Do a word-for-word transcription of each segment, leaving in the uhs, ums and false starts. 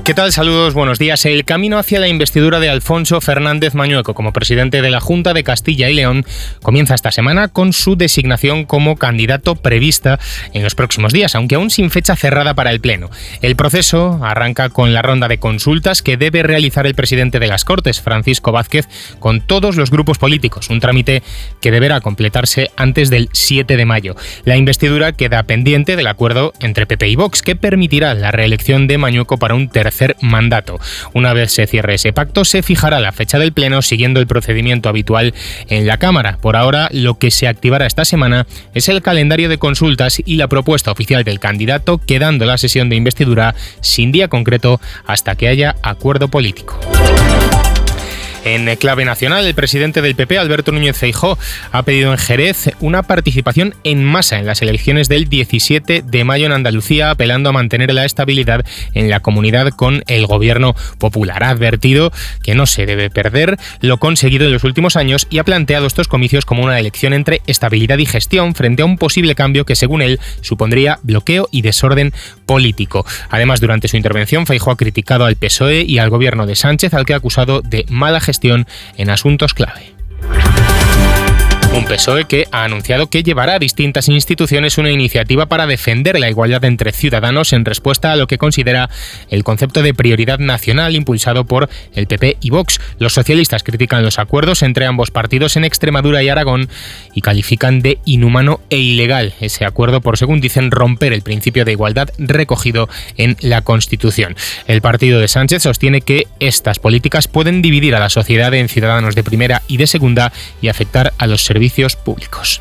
¿Qué tal? Saludos, buenos días. El camino hacia la investidura de Alfonso Fernández Mañueco como presidente de la Junta de Castilla y León comienza esta semana con su designación como candidato prevista en los próximos días, aunque aún sin fecha cerrada para el Pleno. El proceso arranca con la ronda de consultas que debe realizar el presidente de las Cortes, Francisco Vázquez, con todos los grupos políticos, un trámite que deberá completarse antes del siete de mayo. La investidura queda pendiente del acuerdo entre P P y Vox, que permitirá la reelección de Mañueco para un tercer mandato. Una vez se cierre ese pacto, se fijará la fecha del Pleno siguiendo el procedimiento habitual en la Cámara. Por ahora, lo que se activará esta semana es el calendario de consultas y la propuesta oficial del candidato, quedando la sesión de investidura sin día concreto hasta que haya acuerdo político. En clave nacional, el presidente del P P, Alberto Núñez Feijóo, ha pedido en Jerez una participación en masa en las elecciones del diecisiete de mayo en Andalucía, apelando a mantener la estabilidad en la comunidad con el gobierno popular. Ha advertido que no se debe perder lo conseguido en los últimos años y ha planteado estos comicios como una elección entre estabilidad y gestión frente a un posible cambio que, según él, supondría bloqueo y desorden político. Además, durante su intervención, Feijóo ha criticado al P S O E y al gobierno de Sánchez, al que ha acusado de mala gestión en asuntos clave. Un P S O E que ha anunciado que llevará a distintas instituciones una iniciativa para defender la igualdad entre ciudadanos en respuesta a lo que considera el concepto de prioridad nacional impulsado por el P P y Vox. Los socialistas critican los acuerdos entre ambos partidos en Extremadura y Aragón y califican de inhumano e ilegal ese acuerdo por, según dicen, romper el principio de igualdad recogido en la Constitución. El partido de Sánchez sostiene que estas políticas pueden dividir a la sociedad en ciudadanos de primera y de segunda y afectar a los servicios públicos.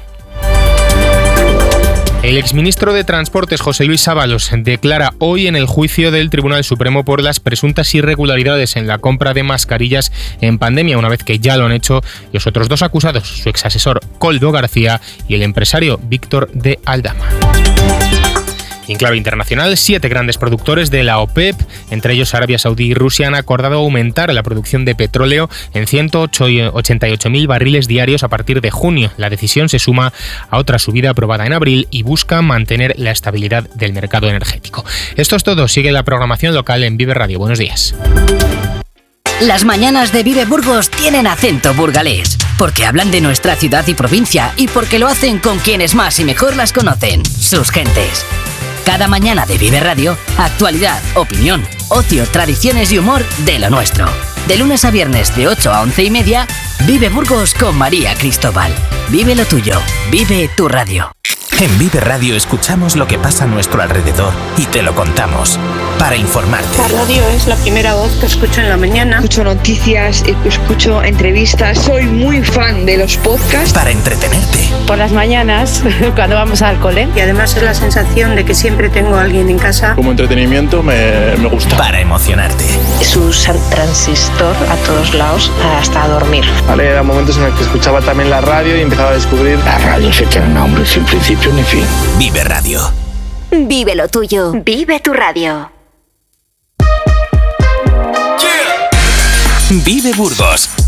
El exministro de Transportes, José Luis Ábalos, declara hoy en el juicio del Tribunal Supremo por las presuntas irregularidades en la compra de mascarillas en pandemia, una vez que ya lo han hecho los otros dos acusados, su exasesor Koldo García y el empresario Víctor de Aldama. Y en clave internacional, siete grandes productores de la OPEP, entre ellos Arabia Saudí y Rusia, han acordado aumentar la producción de petróleo en ciento ochenta y ocho mil barriles diarios a partir de junio. La decisión se suma a otra subida aprobada en abril y busca mantener la estabilidad del mercado energético. Esto es todo. Sigue la programación local en Vive Radio. Buenos días. Las mañanas de Vive Burgos tienen acento burgalés, porque hablan de nuestra ciudad y provincia y porque lo hacen con quienes más y mejor las conocen, sus gentes. Cada mañana de Vive Radio, actualidad, opinión, ocio, tradiciones y humor de lo nuestro. De lunes a viernes de ocho a once y media, Vive Burgos con María Cristóbal. Vive lo tuyo, vive tu radio. En Vive Radio escuchamos lo que pasa a nuestro alrededor y te lo contamos para informarte. La radio es la primera voz que escucho en la mañana. Escucho noticias, escucho entrevistas. Soy muy fan de los podcasts. Para entretenerte. Por las mañanas, cuando vamos al cole. Y además es la sensación de que siempre tengo a alguien en casa. Como entretenimiento me, me gusta. Para emocionarte. Es usar transistor a todos lados hasta dormir. Vale, eran momentos en los que escuchaba también la radio y empezaba a descubrir. La radio se tiene nombre sin principio ni fin. Vive Radio. Vive lo tuyo. Vive tu radio. Yeah. Vive Burgos